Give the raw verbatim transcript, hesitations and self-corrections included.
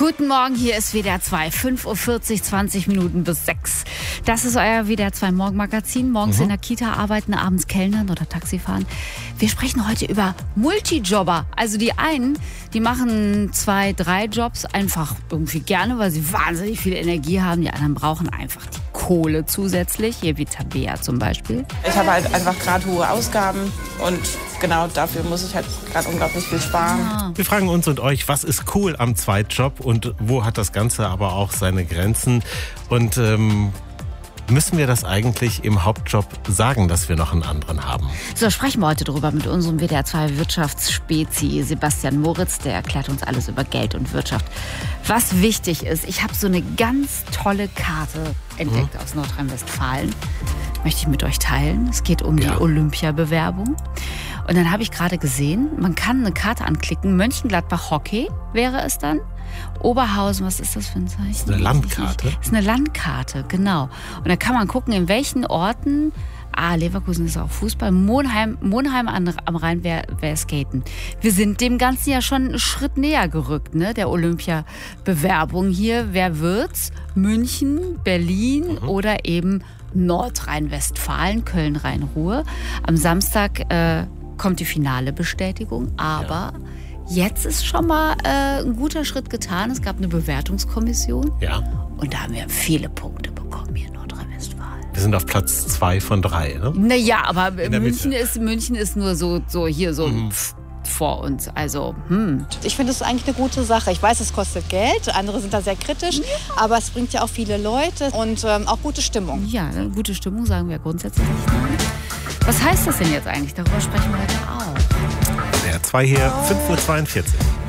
Guten Morgen, hier ist W D R zwei, fünf Uhr vierzig, zwanzig Minuten bis sechs. Das ist euer W D R zwei Morgenmagazin. Morgens mhm. in der Kita arbeiten, abends Kellnern oder Taxifahren. Wir sprechen heute über Multijobber. Also die einen, die machen zwei, drei Jobs einfach irgendwie gerne, weil sie wahnsinnig viel Energie haben. Die anderen brauchen einfach die Kohle zusätzlich, hier wie Tabea zum Beispiel. Ich habe halt einfach gerade hohe Ausgaben und genau dafür muss ich halt gerade unglaublich viel sparen. Ja. Wir fragen uns und euch, was ist cool am Zweitjob und wo hat das Ganze aber auch seine Grenzen? Und ähm, müssen wir das eigentlich im Hauptjob sagen, dass wir noch einen anderen haben? So, sprechen wir heute drüber mit unserem W D R zwei Wirtschaftsspezi Sebastian Moritz. Der erklärt uns alles über Geld und Wirtschaft. Was wichtig ist, ich habe so eine ganz tolle Karte entdeckt mhm. aus Nordrhein-Westfalen. Möchte ich mit euch teilen. Es geht um ja. die Olympiabewerbung. Und dann habe ich gerade gesehen, man kann eine Karte anklicken. Mönchengladbach Hockey wäre es dann. Oberhausen, was ist das für ein Zeichen? Das ist eine Landkarte. Das ist eine Landkarte, genau. Und da kann man gucken, in welchen Orten, ah, Leverkusen ist auch Fußball, Monheim, Monheim an, am Rhein wäre wär Skaten. Wir sind dem Ganzen ja schon einen Schritt näher gerückt, ne, der Olympiabewerbung hier. Wer wird's? München, Berlin mhm. oder eben Nordrhein-Westfalen, Köln, Rhein-Ruhr. Am Samstag äh, kommt die finale Bestätigung, aber... Ja. Jetzt ist schon mal äh, ein guter Schritt getan. Es gab eine Bewertungskommission. Ja. Und da haben wir viele Punkte bekommen hier in Nordrhein-Westfalen. Wir sind auf Platz zwei von drei, ne? Naja, aber München ist, München ist nur so, so hier so mhm. vor uns. Also, hm. Ich finde, es ist eigentlich eine gute Sache. Ich weiß, es kostet Geld. Andere sind da sehr kritisch. Ja. Aber es bringt ja auch viele Leute und ähm, auch gute Stimmung. Ja, gute Stimmung sagen wir grundsätzlich nicht. Was heißt das denn jetzt eigentlich? Darüber sprechen wir heute auch. W D R zwei hier, fünf Uhr zweiundvierzig.